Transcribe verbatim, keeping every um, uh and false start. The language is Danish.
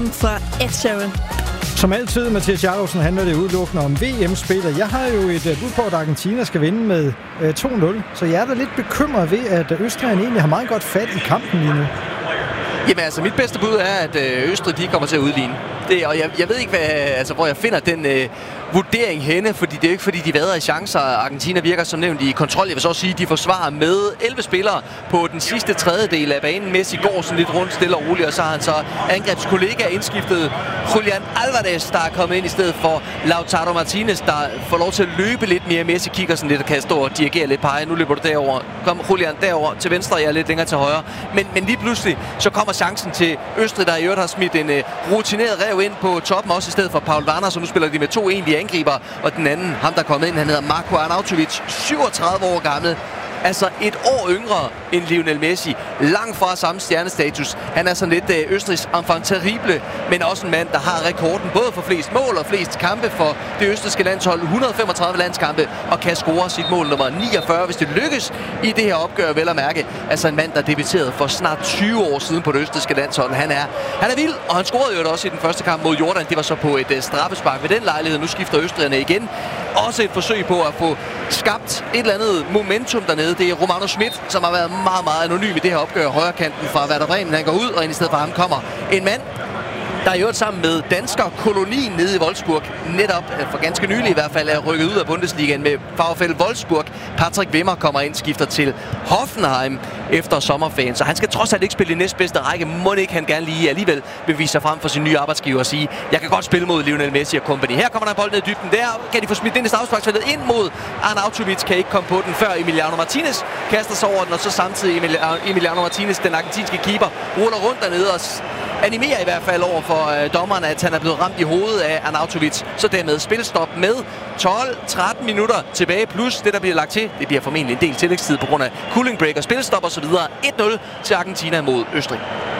fra Ed Sheeran. Som altid, Mathias Jarlowsen, handler det udelukkende om V M-spillet. Jeg har jo et bud på, at Argentina skal vinde med øh, to nul, så jeg er da lidt bekymret ved, at Østrig egentlig har meget godt fat i kampen lige nu. Jamen altså, mit bedste bud er, at øh, Østrig de kommer til at udligne. Det, og jeg, jeg ved ikke, hvad, altså, hvor jeg finder den øh, vurdering henne, fordi det er ikke fordi, de vader i chancer. Argentina virker som nævnt i kontrol. Jeg vil så også sige, at de forsvarer med elleve spillere på den sidste tredjedel af banen. Messi går sådan lidt rundt stille og roligt, og så har han så angrebskollega indskiftet Julian Alvarez, der er kommet ind i stedet for Lautaro Martinez, der får lov til at løbe lidt mere. Messi kigger sådan lidt og kan stå og dirigere lidt, pege. Nu løber du derover. Kom Julian derover til venstre, jeg er lidt længere til højre. Men, men lige pludselig, så kommer chancen til Østrig, der i øvrigt har smidt en uh, rutineret rev ind på toppen, også i stedet for Paul Warner, så nu spiller de med to egentlige angriber, og den anden, ham der er kommet ind, han hedder Marko Arnautovic, syvogtredive år gammel. Altså et år yngre end Lionel Messi. Langt fra samme stjernestatus. Han er sådan lidt øh, Østrigs enfant terrible, men også en mand, der har rekorden både for flest mål og flest kampe for det østrigske landshold. et hundrede og femogtredive landskampe, og kan score sit mål nummer niogfyrre, hvis det lykkes i det her opgør, vel at mærke. Altså en mand, der debuterede for snart tyve år siden på det østrigske landshold. Han er, han er vild, og han scorede jo også i den første kamp mod Jordan. Det var så på et øh, straffespark ved den lejlighed. Nu skifter østrigerne igen. Også et forsøg på at få skabt et eller andet momentum dernede. Det er Romano Schmidt, som har været meget, meget anonym i det her opgør. Højrekanten fra Werder Bremen. Han går ud, og ind i stedet for ham kommer en mand, der er jo sammen med danskerkolonien nede i Wolfsburg, netop for ganske nylig i hvert fald, er rykket ud af Bundesligaen med VfL Wolfsburg. Patrick Wimmer kommer ind, skifter til Hoffenheim efter sommerferien, så han skal trods alt ikke spille i næstbedste række. Må ikke han gerne lige alligevel bevise sig frem for sin nye arbejdsgiver og sige, jeg kan godt spille mod Lionel Messi og company. Her kommer der bold ned i dybden. Der kan de få smidt ind i straffesparksfeltet ind mod Arnautovic, kan ikke komme på den, før Emiliano Martinez kaster sig over den, og så samtidig Emiliano Martinez, den argentinske keeper, ruller rundt dernede og animerer i hvert fald over for øh, dommeren, at han er blevet ramt i hovedet af Arnautovic. Så dermed spilstop med tolv tretten minutter tilbage, plus det, der bliver lagt til. Det bliver formentlig en del tillægstid på grund af cooling break og spilstop osv. et nul til Argentina mod Østrig.